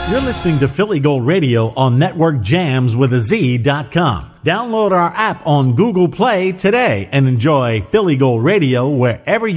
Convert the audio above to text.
You're listening to Philly Gold Radio on NetworkJams.com. Download our app on Google Play today and enjoy Philly Gold Radio wherever you